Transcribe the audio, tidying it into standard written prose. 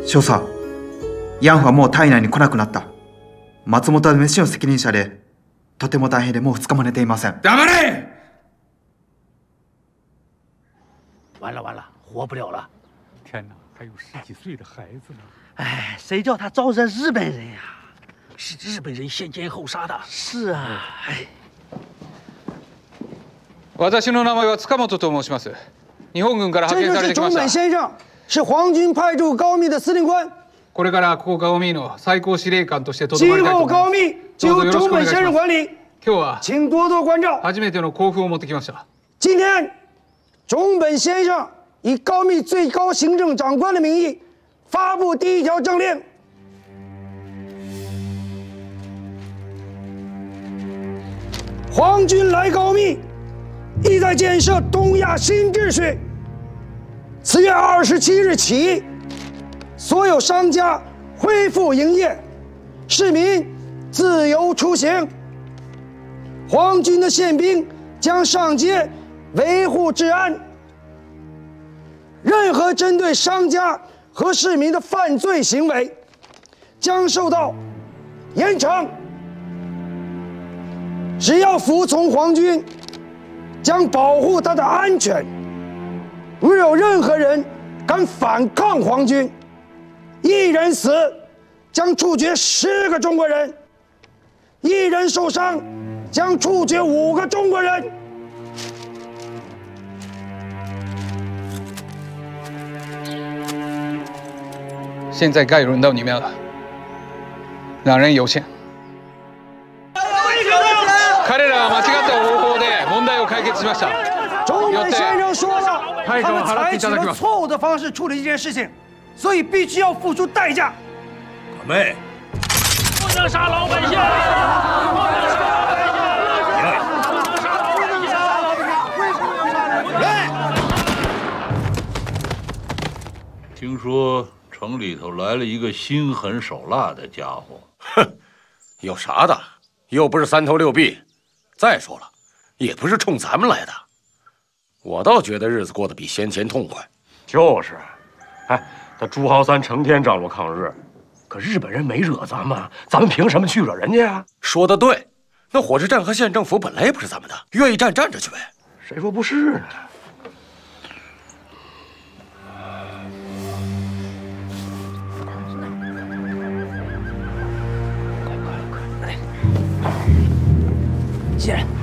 少佐、ヤンフはもう体内に来なくなった。松本は飯の責任者で、とても大変でもう2日も寝ていません。 黙れ！ 完了完了，活不了了！ 天哪，还有10几岁的孩子呢！ 哎，谁叫他招惹日本人呀？是日本人先奸后杀的。是啊，哎。 私の名前は塚本と申します。日本軍から派遣されてきました。 这就是中本先生，是皇军派驻高密的司令官。 これからここ高密の最高司令官としてとどまりたいと思います。 今后高密就由中本先生管理。 今日は请多多关照。 初めての交付を持ってきました。 今天，中本先生以高密最高行政长官的名义，发布第1条政令。皇军来高密，意在建设东亚新秩序。此月27日起，所有商家恢复营业，市民自由出行。皇军的宪兵将上街维护治安，任何针对商家和市民的犯罪行为将受到严惩。只要服从皇军，将保护他的安全。如有任何人敢反抗皇军，1人死，将处决10个中国人；1人受伤，将处决5个中国人。 现在该轮到你们了。两人有限。彼らは間違った方法で問題を解決しました。 中本先生说了，他们采取了错误的方式处理一件事情，所以必须要付出代价。 葛妹， 不能杀老百姓！不能杀老百姓！不能杀老百姓！为什么要杀老百姓？ 听说城里头来了一个心狠手辣的家伙。 哼，有啥的？又不是3头6臂。再说了，也不是冲咱们来的。我倒觉得日子过得比先前痛快。 就是，哎，那朱豪三成天张罗抗日，可日本人没惹咱们，咱们凭什么去惹人家呀？ 说得对，那火车站和县政府本来也不是咱们的，愿意站站着去呗。 谁说不是呢？ 进来。